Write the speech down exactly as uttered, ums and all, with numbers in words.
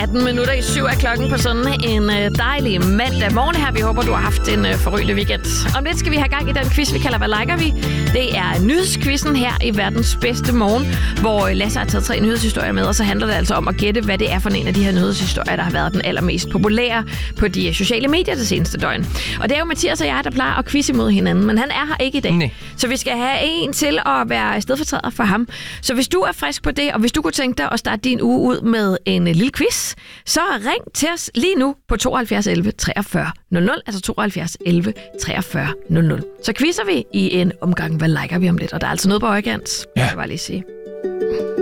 atten minutter i syv er klokken på sådan en dejlig mandag morgen her. Vi håber, du har haft en forrygende weekend. Om lidt skal vi have gang i den quiz, vi kalder Hvad liker vi? Det er nyhedsquizzen her i verdens bedste morgen, hvor Lasse har taget tre nyhedshistorier med, og så handler det altså om at gætte, hvad det er for en af de her nyhedshistorier, der har været den allermest populære på de sociale medier det seneste døgn. Og det er jo Mathias og jeg, der plejer at quizze imod hinanden, men han er her ikke i dag. Nej. Så vi skal have en til at være stedfortræder for ham. Så hvis du er frisk på det, og hvis du kunne tænke dig at starte din uge ud med en lille quiz, så ring til os lige nu på tooghalvfjerds elleve treogfyrre nul nul, altså tooghalvfjerds elleve treogfyrre nul nul. Så quizzer vi i en omgang, hvad liker vi om lidt, og der er altså noget på højkant, ja. Jeg vil bare lige sige.